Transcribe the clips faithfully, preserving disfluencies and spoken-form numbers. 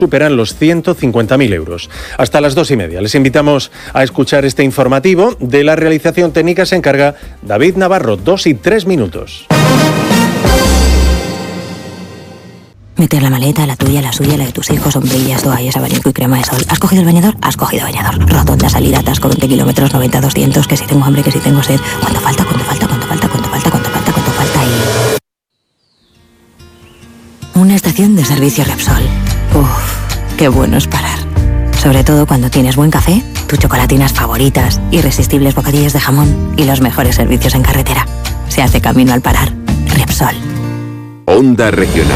superan los ciento cincuenta mil euros. Hasta las dos y media. Les invitamos a escuchar este informativo. De la realización técnica se encarga David Navarro. Dos y tres minutos. Meter la maleta, la tuya, la suya, la de tus hijos, sombrillas, toallas, abanico y crema de sol. ¿Has cogido el bañador? Has cogido bañador. Rotonda, salida, atasco, veinte kilómetros, noventa, doscientos, que si tengo hambre, que si tengo sed. ¿Cuánto falta? ¿Cuánto falta? ¿Cuánto falta? ¿Cuánto falta? ¿Cuánto falta? ¿Cuánto falta? Y... una estación de servicio Repsol. Uff, qué bueno es parar. Sobre todo cuando tienes buen café, tus chocolatinas favoritas, irresistibles bocadillos de jamón y los mejores servicios en carretera. Se hace camino al parar. Repsol. Onda Regional.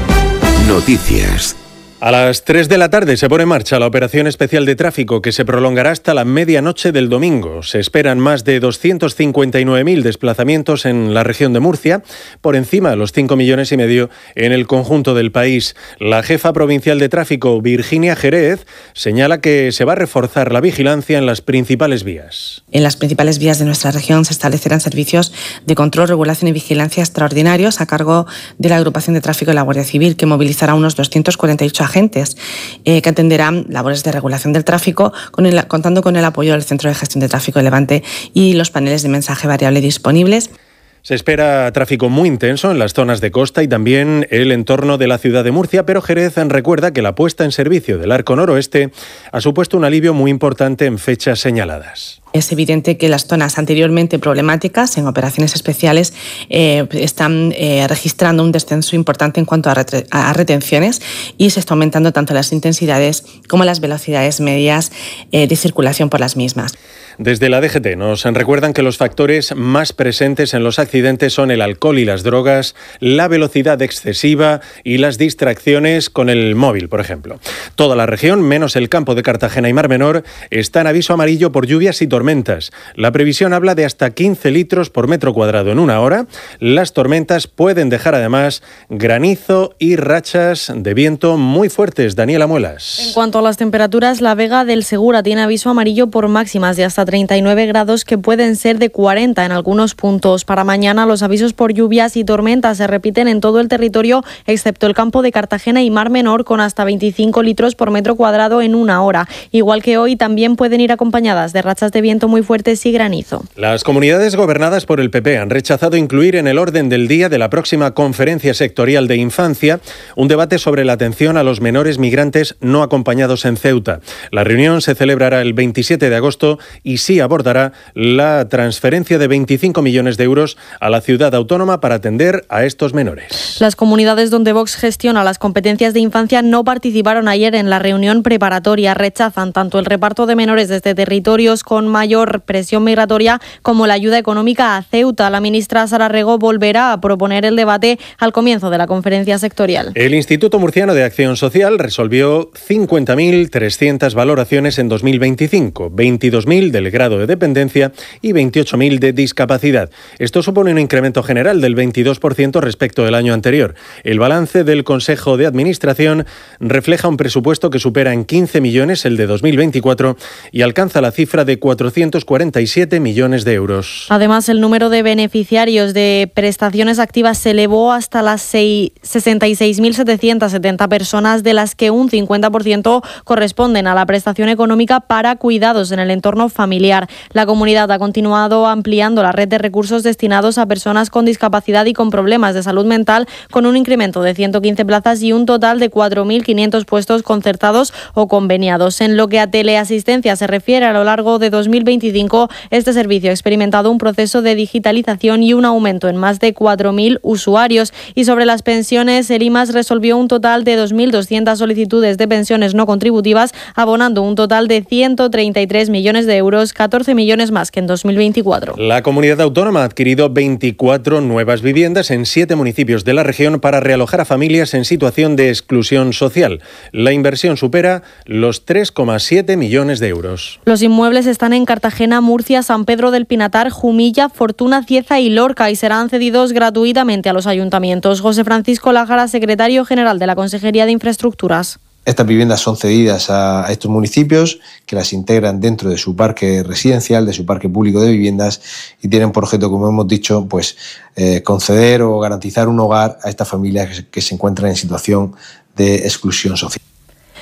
Noticias. A las tres de la tarde se pone en marcha la operación especial de tráfico que se prolongará hasta la medianoche del domingo. Se esperan más de doscientos cincuenta y nueve mil desplazamientos en la región de Murcia, por encima de los cinco millones y medio en el conjunto del país. La jefa provincial de tráfico, Virginia Jerez, señala que se va a reforzar la vigilancia en las principales vías. En las principales vías de nuestra región se establecerán servicios de control, regulación y vigilancia extraordinarios a cargo de la Agrupación de Tráfico de la Guardia Civil, que movilizará unos doscientos cuarenta y ocho agentes eh, que atenderán labores de regulación del tráfico, con el, contando con el apoyo del Centro de Gestión de Tráfico de Levante y los paneles de mensaje variable disponibles. Se espera tráfico muy intenso en las zonas de costa y también el entorno de la ciudad de Murcia, pero Jerez recuerda que la puesta en servicio del Arco Noroeste ha supuesto un alivio muy importante en fechas señaladas. Es evidente que las zonas anteriormente problemáticas en operaciones especiales eh, están eh, registrando un descenso importante en cuanto a, retre- a retenciones y se está aumentando tanto las intensidades como las velocidades medias eh, de circulación por las mismas. Desde la D G T nos recuerdan que los factores más presentes en los accidentes son el alcohol y las drogas, la velocidad excesiva y las distracciones con el móvil, por ejemplo. Toda la región, menos el campo de Cartagena y Mar Menor, está en aviso amarillo por lluvias y tormentas. La previsión habla de hasta quince litros por metro cuadrado en una hora. Las tormentas pueden dejar además granizo y rachas de viento muy fuertes. Daniela Muelas. En cuanto a las temperaturas, la Vega del Segura tiene aviso amarillo por máximas de hasta treinta y nueve grados que pueden ser de cuarenta en algunos puntos. Para mañana los avisos por lluvias y tormentas se repiten en todo el territorio excepto el campo de Cartagena y Mar Menor con hasta veinticinco litros por metro cuadrado en una hora. Igual que hoy también pueden ir acompañadas de rachas de viento muy fuertes y granizo. Las comunidades gobernadas por el P P han rechazado incluir en el orden del día de la próxima conferencia sectorial de infancia un debate sobre la atención a los menores migrantes no acompañados en Ceuta. La reunión se celebrará el veintisiete de agosto y sí abordará la transferencia de veinticinco millones de euros a la ciudad autónoma para atender a estos menores. Las comunidades donde Vox gestiona las competencias de infancia no participaron ayer en la reunión preparatoria. Rechazan tanto el reparto de menores desde territorios con mayor presión migratoria como la ayuda económica a Ceuta. La ministra Sara Rego volverá a proponer el debate al comienzo de la conferencia sectorial. El Instituto Murciano de Acción Social resolvió cincuenta mil trescientas valoraciones en dos mil veinticinco, veintidós mil del grado de dependencia y veintiocho mil de discapacidad. Esto supone un incremento general del veintidós por ciento respecto del año anterior. El balance del Consejo de Administración refleja un presupuesto que supera en quince millones el de dos mil veinticuatro y alcanza la cifra de cuatrocientos cuarenta y siete millones de euros. Además, el número de beneficiarios de prestaciones activas se elevó hasta las sesenta y seis mil setecientas setenta personas, de las que un cincuenta por ciento corresponden a la prestación económica para cuidados en el entorno familiar. La comunidad ha continuado ampliando la red de recursos destinados a personas con discapacidad y con problemas de salud mental, con un incremento de ciento quince plazas y un total de cuatro mil quinientos puestos concertados o conveniados. En lo que a teleasistencia se refiere, a lo largo de dos mil veinticinco, este servicio ha experimentado un proceso de digitalización y un aumento en más de cuatro mil usuarios. Y sobre las pensiones, el I M A S resolvió un total de dos mil doscientas solicitudes de pensiones no contributivas, abonando un total de ciento treinta y tres millones de euros, catorce millones más que en dos mil veinticuatro. La comunidad autónoma ha adquirido veinticuatro nuevas viviendas en siete municipios de la región para realojar a familias en situación de exclusión social. La inversión supera los tres coma siete millones de euros. Los inmuebles están en Cartagena, Murcia, San Pedro del Pinatar, Jumilla, Fortuna, Cieza y Lorca y serán cedidos gratuitamente a los ayuntamientos. José Francisco Lajara, secretario general de la Consejería de Infraestructuras. Estas viviendas son cedidas a estos municipios, que las integran dentro de su parque residencial, de su parque público de viviendas, y tienen por objeto, como hemos dicho, pues eh, conceder o garantizar un hogar a estas familias que se, que se encuentran en situación de exclusión social.